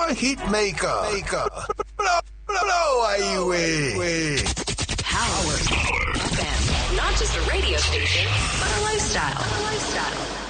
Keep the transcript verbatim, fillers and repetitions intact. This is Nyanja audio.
your hit maker. maker. Blow, blow away. Power F M. Not just a radio station, but a lifestyle. A lifestyle.